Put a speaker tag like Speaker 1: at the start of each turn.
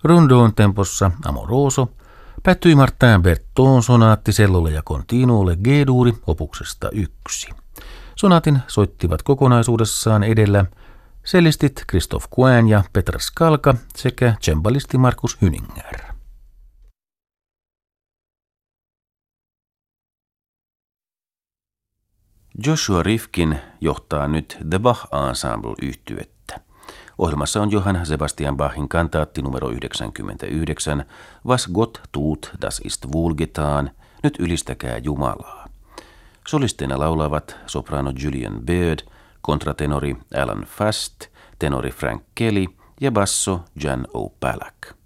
Speaker 1: Rondoon tempossa Amoroso päättyi Martin Berton sonaatti cellolle ja continuolle G-duuri opuksesta 1. Sonaatin soittivat kokonaisuudessaan edellä cellistit Christophe Quin ja Petr Skalka sekä cembalisti Markus Hüninger. Joshua Rifkin johtaa nyt The Bach Ensemble-yhtyettä. Ohjelmassa on Johann Sebastian Bachin kantaatti numero 99, Was Gott tut, das ist wohlgetan, nyt ylistäkää Jumalaa. Solisteina laulavat soprano Julian Bird, kontratenori Alan Fast, tenori Frank Kelly ja basso Jan O'Palak.